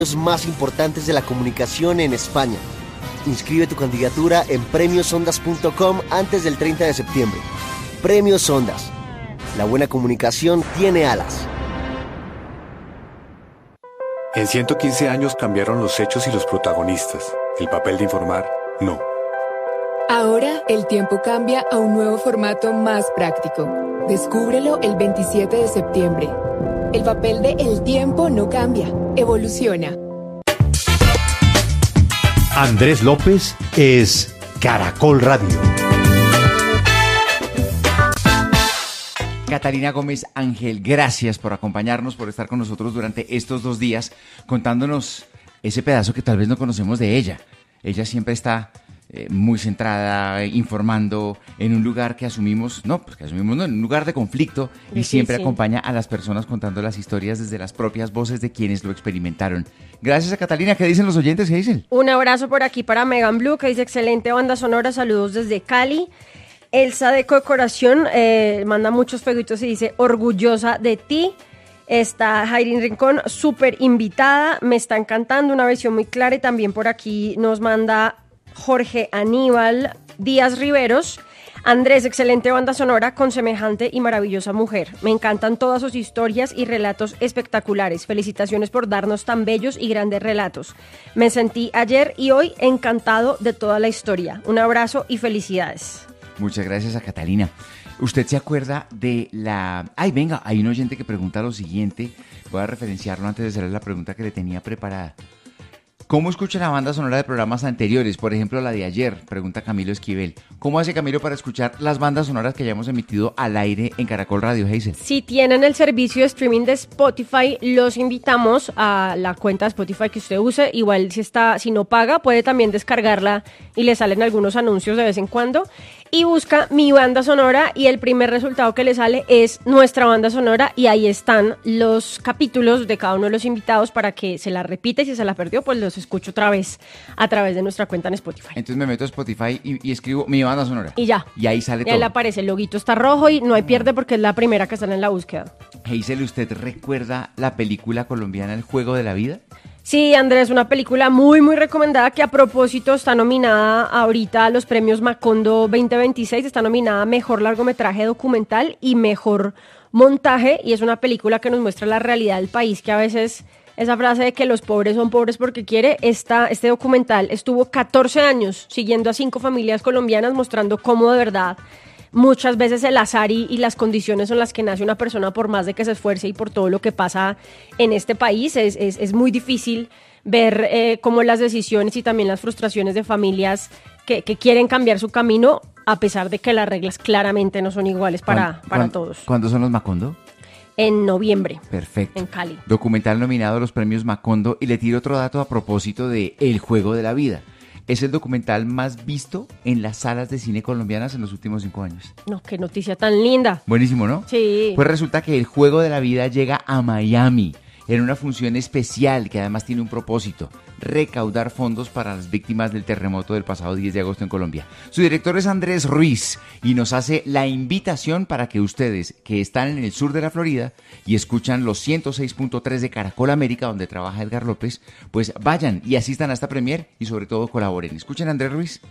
más importantes de la comunicación en España. Inscribe tu candidatura en premiosondas.com antes del 30 de septiembre. Premios Ondas. La buena comunicación tiene alas. En 115 años cambiaron los hechos y los protagonistas. El papel de informar, no. Ahora el tiempo cambia a un nuevo formato más práctico. Descúbrelo el 27 de septiembre. El papel de El Tiempo no cambia, evoluciona. Andrés López es Caracol Radio. Catalina Gómez Ángel, gracias por acompañarnos, por estar con nosotros durante estos 2 días, contándonos ese pedazo que tal vez no conocemos de ella. Ella siempre está muy centrada, informando en un lugar que asumimos no, en un lugar de conflicto y siempre acompaña a las personas contando las historias desde las propias voces de quienes lo experimentaron. Gracias a Catalina. ¿Qué dicen los oyentes? ¿Qué dicen? Un abrazo por aquí para Megan Blue, que dice excelente banda sonora, saludos desde Cali. Elsa de Cocoración manda muchos fueguitos y dice orgullosa de ti. Está Jairín Rincón, súper invitada, me está encantando, una versión muy clara. Y también por aquí nos manda Jorge Aníbal Díaz Riveros. Andrés, excelente banda sonora con semejante y maravillosa mujer. Me encantan todas sus historias y relatos espectaculares. Felicitaciones por darnos tan bellos y grandes relatos. Me sentí ayer y hoy encantado de toda la historia. Un abrazo y felicidades. Muchas gracias a Catalina. ¿Usted se acuerda de la...? Ay, venga, hay un oyente que pregunta lo siguiente. Voy a referenciarlo antes de hacerle la pregunta que le tenía preparada. ¿Cómo escucha la banda sonora de programas anteriores? Por ejemplo, la de ayer, pregunta Camilo Esquivel. ¿Cómo hace Camilo para escuchar las bandas sonoras que hayamos emitido al aire en Caracol Radio, Hazel? Si tienen el servicio de streaming de Spotify, los invitamos a la cuenta de Spotify que usted use. Igual si no paga, puede también descargarla y le salen algunos anuncios de vez en cuando. Y busca mi banda sonora y el primer resultado que le sale es nuestra banda sonora y ahí están los capítulos de cada uno de los invitados para que se la repita y si se la perdió, pues los escucho otra vez a través de nuestra cuenta en Spotify. Entonces me meto a Spotify y escribo mi banda sonora. Y ya. Y ahí sale y ahí todo. le aparece, el loguito está rojo y no hay pierde porque es la primera que sale en la búsqueda. Hazel, ¿usted recuerda la película colombiana El Juego de la Vida? Sí, Andrés, una película muy, muy recomendada que a propósito está nominada ahorita a los premios Macondo 2026, está nominada a Mejor Largometraje Documental y Mejor Montaje, y es una película que nos muestra la realidad del país, que a veces esa frase de que los pobres son pobres porque quiere, este documental estuvo 14 años siguiendo a 5 familias colombianas mostrando cómo de verdad muchas veces el azar y las condiciones son las que nace una persona por más de que se esfuerce y por todo lo que pasa en este país. Es muy difícil ver cómo las decisiones y también las frustraciones de familias que quieren cambiar su camino a pesar de que las reglas claramente no son iguales para todos. ¿Cuándo son los Macondo? En noviembre. Perfecto. En Cali. Documental nominado a los premios Macondo. Y le tiro otro dato a propósito de El Juego de la Vida. Es el documental más visto en las salas de cine colombianas en los últimos 5 años. No, qué noticia tan linda. Buenísimo, ¿no? Sí. Pues resulta que El Juego de la Vida llega a Miami en una función especial que además tiene un propósito: recaudar fondos para las víctimas del terremoto del pasado 10 de agosto en Colombia. Su director es Andrés Ruiz y nos hace la invitación para que ustedes que están en el sur de la Florida y escuchan los 106.3 de Caracol América, donde trabaja Edgar López, pues vayan y asistan a esta premier y sobre todo colaboren. Escuchen a Andrés Ruiz.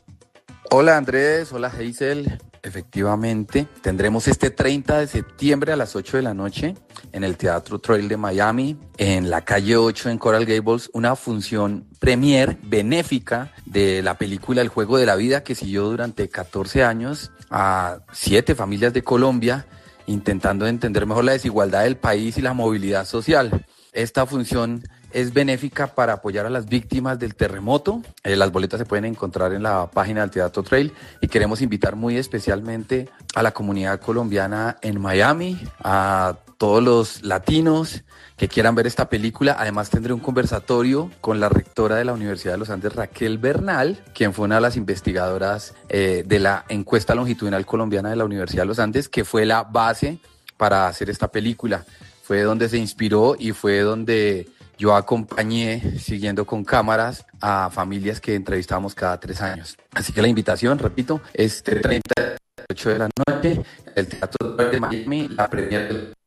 Hola Andrés, hola Hazel. Efectivamente, tendremos este 30 de septiembre a las 8 de la noche en el Teatro Trail de Miami, en la calle 8 en Coral Gables, una función premier benéfica de la película El Juego de la Vida, que siguió durante 14 años a 7 familias de Colombia intentando entender mejor la desigualdad del país y la movilidad social. Esta función es benéfica para apoyar a las víctimas del terremoto. Las boletas se pueden encontrar en la página del Teatro Trail y queremos invitar muy especialmente a la comunidad colombiana en Miami, a todos los latinos que quieran ver esta película. Además tendré un conversatorio con la rectora de la Universidad de los Andes, Raquel Bernal, quien fue una de las investigadoras de la encuesta longitudinal colombiana de la Universidad de los Andes, que fue la base para hacer esta película. Fue donde se inspiró y fue donde yo acompañé, siguiendo con cámaras, a familias que entrevistamos cada 3 años. Así que la invitación, repito, es 38 de la noche, el Teatro de Miami, la premier del